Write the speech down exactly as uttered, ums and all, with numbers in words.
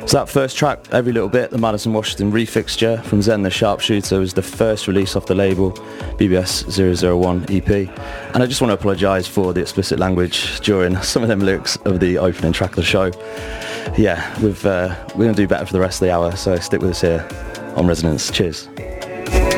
So that first track, Every Little Bit, the Madison Washington refixture from Zen the Sharpshooter, was the first release off the label, B B S zero zero one E P. And I just want to apologise for the explicit language during some of them lyrics of the opening track of the show. Yeah, we've, uh, we're going to do better for the rest of the hour, so stick with us here on Resonance. Cheers.